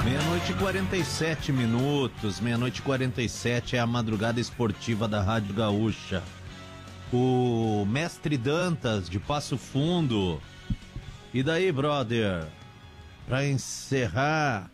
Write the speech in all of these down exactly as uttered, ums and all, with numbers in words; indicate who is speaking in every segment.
Speaker 1: Meia-noite e quarenta e sete minutos, meia-noite e quarenta e sete é a madrugada esportiva da Rádio Gaúcha. O Mestre Dantas, de Passo Fundo. E daí, brother? Pra encerrar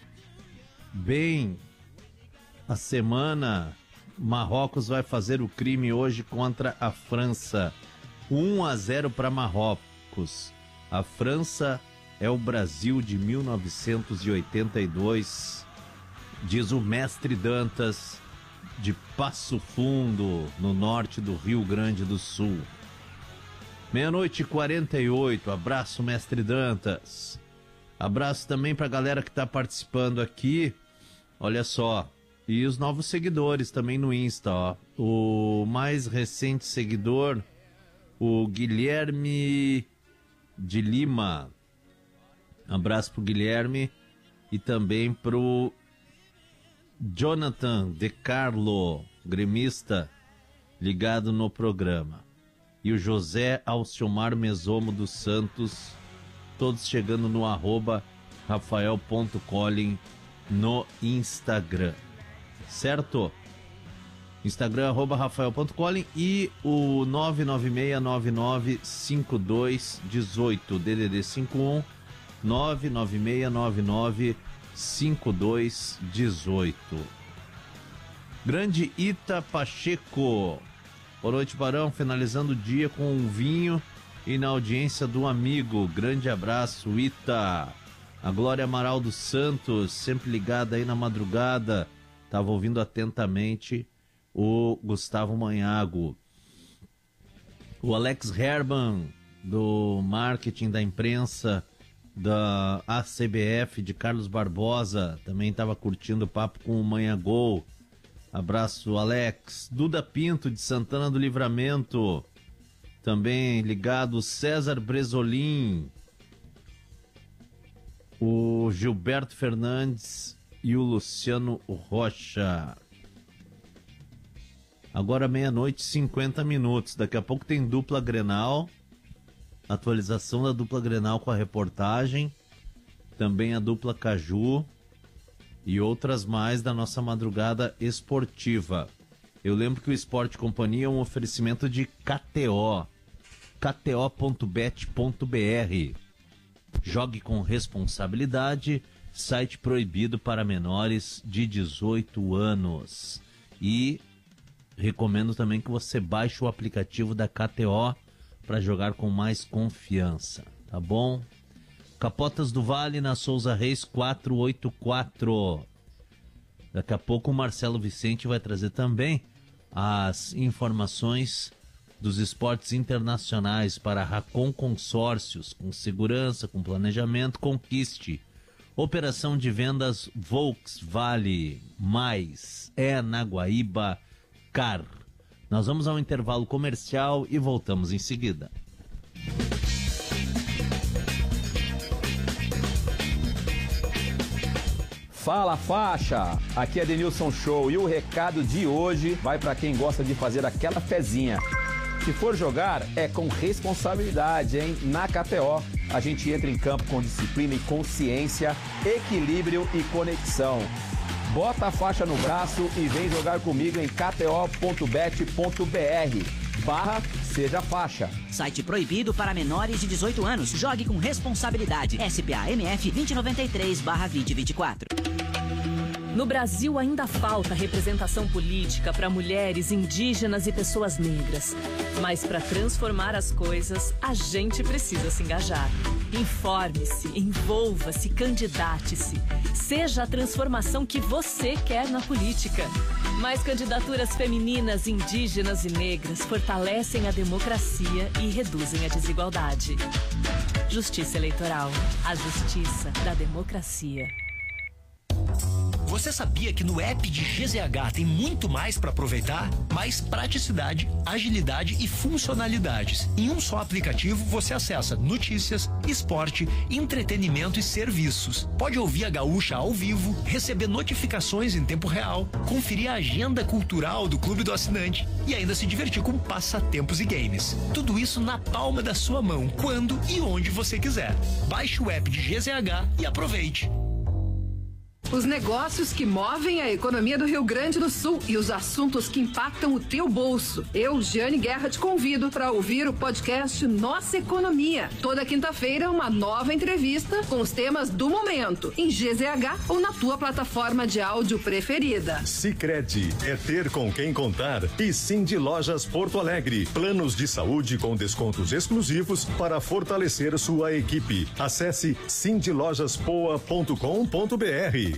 Speaker 1: bem a semana, Marrocos vai fazer o crime hoje contra a França. um a zero para Marrocos. A França é o Brasil de mil novecentos e oitenta e dois, diz o Mestre Dantas, de Passo Fundo, no norte do Rio Grande do Sul. Meia-noite e quarenta e oito, abraço, Mestre Dantas. Abraço também pra galera que tá participando aqui, olha só, e os novos seguidores também no Insta, ó. O mais recente seguidor, o Guilherme de Lima. Abraço pro Guilherme e também pro Jonathan De Carlo, gremista, ligado no programa. E o José Alciomar Mesomo dos Santos, todos chegando no arroba rafael ponto collin no Instagram. Certo? Instagram arroba rafael ponto collin e o nove nove seis nove nove cinco dois um oito, D D D cinquenta e um nove nove seis nove nove cinco dois um oito. Grande Ita Pacheco, boa noite, Barão, finalizando o dia com um vinho e na audiência do amigo. Grande abraço, Ita. A Glória Amaral dos Santos, sempre ligada aí na madrugada, estava ouvindo atentamente o Gustavo Manhago. O Alex Herban, do marketing da imprensa da A C B F, de Carlos Barbosa, também estava curtindo o papo com o Manhagol. Abraço, Alex. Duda Pinto, de Santana do Livramento, também ligado. César Bresolim, o Gilberto Fernandes e o Luciano Rocha. Agora meia-noite e cinquenta minutos, daqui a pouco tem dupla Grenal, atualização da dupla Grenal com a reportagem, também a dupla Caju e outras mais da nossa madrugada esportiva. Eu lembro que o Esporte Companhia é um oferecimento de K T O, k t o ponto bet ponto b r. Jogue com responsabilidade, site proibido para menores de dezoito anos. E recomendo também que você baixe o aplicativo da K T O para jogar com mais confiança, tá bom? Capotas do Vale, na Souza Reis quatrocentos e oitenta e quatro. Daqui a pouco o Marcelo Vicente vai trazer também as informações dos esportes internacionais para a Racon Consórcios, com segurança, com planejamento. Conquiste. Operação de vendas Volks Vale, mais é na Guaíba Car. Nós vamos ao intervalo comercial e voltamos em seguida.
Speaker 2: Fala, faixa! Aqui é Denilson Show e o recado de hoje vai para quem gosta de fazer aquela fezinha. Se for jogar, é com responsabilidade, hein? Na K T O, a gente entra em campo com disciplina e consciência, equilíbrio e conexão. Bota a faixa no braço e vem jogar comigo em k t o ponto bet ponto b r barra seja faixa.
Speaker 3: Site proibido para menores de dezoito anos. Jogue com responsabilidade. S P A M F vinte noventa e três barra vinte vinte e quatro.
Speaker 4: No Brasil ainda falta representação política para mulheres, indígenas e pessoas negras. Mas para transformar as coisas, a gente precisa se engajar. Informe-se, envolva-se, candidate-se. Seja a transformação que você quer na política. Mais candidaturas femininas, indígenas e negras fortalecem a democracia e reduzem a desigualdade. Justiça Eleitoral. A justiça da democracia.
Speaker 5: Você sabia que no app de G Z H tem muito mais para aproveitar? Mais praticidade, agilidade e funcionalidades. Em um só aplicativo você acessa notícias, esporte, entretenimento e serviços. Pode ouvir a Gaúcha ao vivo, receber notificações em tempo real, conferir a agenda cultural do Clube do Assinante e ainda se divertir com passatempos e games. Tudo isso na palma da sua mão, quando e onde você quiser. Baixe o app de G Z H e aproveite.
Speaker 6: Os negócios que movem a economia do Rio Grande do Sul e os assuntos que impactam o teu bolso. Eu, Giane Guerra, te convido para ouvir o podcast Nossa Economia. Toda quinta-feira, uma nova entrevista com os temas do momento, em G Z H ou na tua plataforma de áudio preferida.
Speaker 7: Sicredi é ter com quem contar. E Cindy Lojas Porto Alegre. Planos de saúde com descontos exclusivos para fortalecer sua equipe. Acesse cindy lojas poa ponto com ponto br.